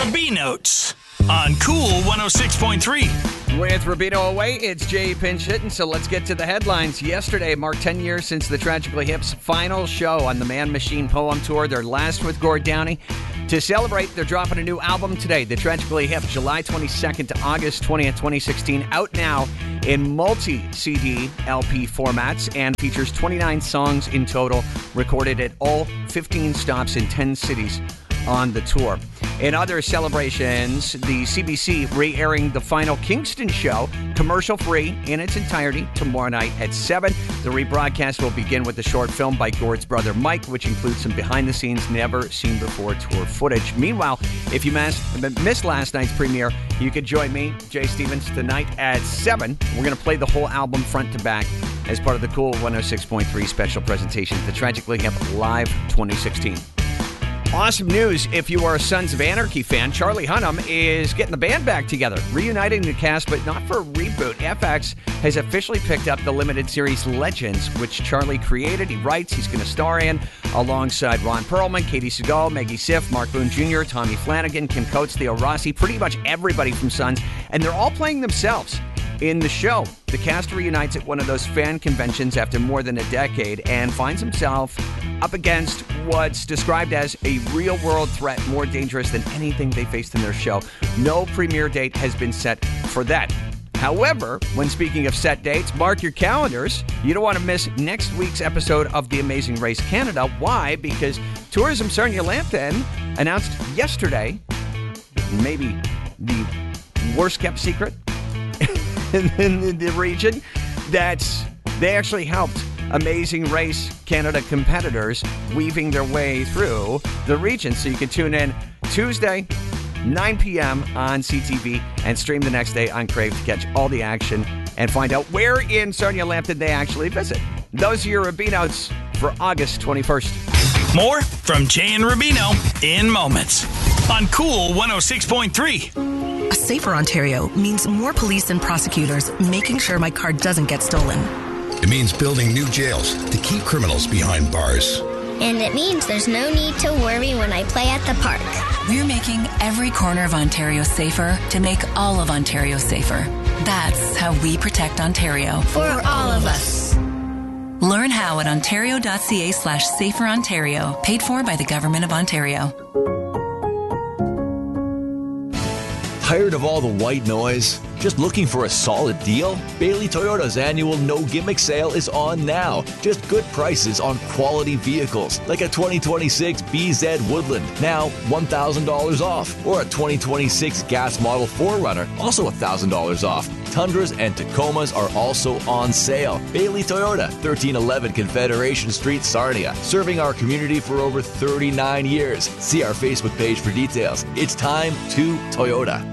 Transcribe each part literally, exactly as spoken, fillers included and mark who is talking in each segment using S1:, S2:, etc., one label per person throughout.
S1: Rubino's on Cool one oh six point three.
S2: With Rubino away, it's Jay Pinch hitting, so let's get to the headlines. Yesterday marked ten years since the Tragically Hip's final show on the Man Machine Poem Tour, their last with Gord Downie. To celebrate, they're dropping a new album today, The Tragically Hip, July twenty-second to August twentieth, twenty sixteen, out now in multi-C D L P formats and features twenty-nine songs in total, recorded at all fifteen stops in ten cities on the tour. In other celebrations, the C B C re-airing the final Kingston show, commercial-free in its entirety, tomorrow night at seven. The rebroadcast will begin with a short film by Gord's brother Mike, which includes some behind-the-scenes, never-seen-before tour footage. Meanwhile, if you missed last night's premiere, you could join me, Jay Stevens, tonight at seven. We're going to play the whole album front to back as part of the Cool one oh six point three special presentation, The Tragically Hip Live twenty sixteen. Awesome news if you are a Sons of Anarchy fan. Charlie Hunnam is getting the band back together, reuniting the cast, but not for a reboot. F X has officially picked up the limited series Legends, which Charlie created. He writes, he's going to star in, alongside Ron Perlman, Katie Segal, Maggie Siff, Mark Boone Junior, Tommy Flanagan, Kim Coates, Theo Rossi, pretty much everybody from Sons, and they're all playing themselves in the show. The cast reunites at one of those fan conventions after more than a decade and finds himself up against what's described as a real-world threat more dangerous than anything they faced in their show. No premiere date has been set for that. However, when speaking of set dates, mark your calendars. You don't want to miss next week's episode of The Amazing Race Canada. Why? Because Tourism Sarnia Lambton announced yesterday, maybe the worst-kept secret in the region, that they actually helped Amazing Race Canada competitors weaving their way through the region. So you can tune in Tuesday, nine p.m. on C T V and stream the next day on Crave to catch all the action and find out where in Sarnia Lambton they actually visit. Those are your Rubino's for August twenty-first.
S1: More from Jay and Rubino in moments on Cool one oh six point three.
S3: A safer Ontario means more police and prosecutors making sure my car doesn't get stolen.
S4: It means building new jails to keep criminals behind bars.
S5: And it means there's no need to worry when I play at the park.
S3: We're making every corner of Ontario safer to make all of Ontario safer. That's how we protect Ontario.
S5: For all of us.
S3: Learn how at ontario.ca slash safer Ontario. Paid for by the Government of Ontario.
S6: Tired of all the white noise? Just looking for a solid deal? Bailey Toyota's annual No Gimmick sale is on now. Just good prices on quality vehicles, like a twenty twenty-six B Z Woodland, now one thousand dollars off. Or a twenty twenty-six Gas Model four Runner, also one thousand dollars off. Tundras and Tacomas are also on sale. Bailey Toyota, thirteen eleven Confederation Street, Sarnia. Serving our community for over thirty-nine years. See our Facebook page for details. It's time to Toyota.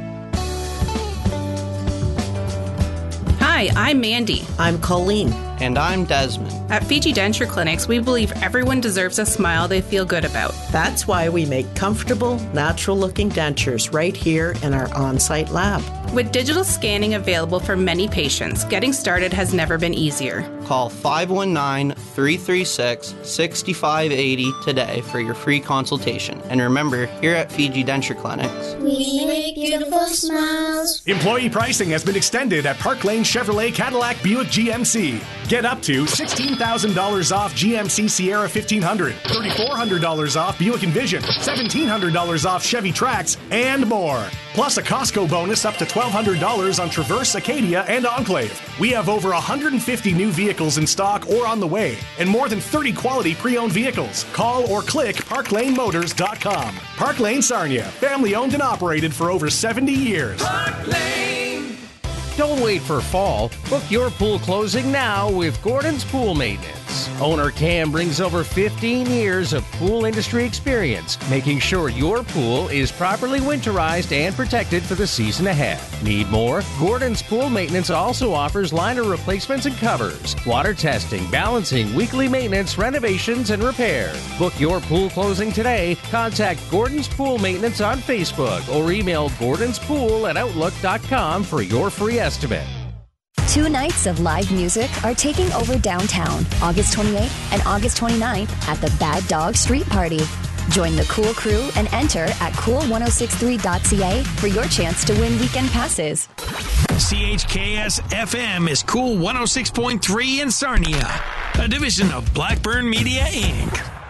S7: Hi, I'm Mandy.
S8: I'm Colleen.
S9: And I'm Desmond.
S7: At Fiji Denture Clinics, we believe everyone deserves a smile they feel good about.
S8: That's why we make comfortable, natural-looking dentures right here in our on-site lab.
S7: With digital scanning available for many patients, getting started has never been easier.
S9: Call five one nine, three three six, six five eight zero today for your free consultation. And remember, here at Fiji Denture Clinics,
S5: we make beautiful smiles.
S10: Employee pricing has been extended at Park Lane Chevrolet Cadillac Buick G M C. Get up to sixteen thousand dollars off G M C Sierra fifteen hundred, three thousand four hundred dollars off Buick Envision, seventeen hundred dollars off Chevy Trax, and more. Plus a Costco bonus up to twelve hundred dollars on Traverse, Acadia, and Enclave. We have over one hundred fifty new vehicles in stock or on the way, and more than thirty quality pre-owned vehicles. Call or click park lane motors dot com. Park Lane Sarnia, family owned and operated for over seventy years.
S11: Park Lane. Don't wait for fall. Book your pool closing now with Gordon's Pool Maintenance. Owner Cam brings over fifteen years of pool industry experience, making sure your pool is properly winterized and protected for the season ahead. Need more? Gordon's Pool Maintenance also offers liner replacements and covers, water testing, balancing, weekly maintenance, renovations, and repair. Book your pool closing today. Contact Gordon's Pool Maintenance on Facebook or email gordonspool at outlook dot com for your free estimate.
S12: Two nights of live music are taking over downtown, August twenty-eighth and August twenty-ninth at the Bad Dog Street Party. Join the Cool Crew and enter at cool ten sixty-three dot c a for your chance to win weekend passes.
S1: C H K S F M is Cool one oh six point three in Sarnia, a division of Blackburn Media, Incorporated.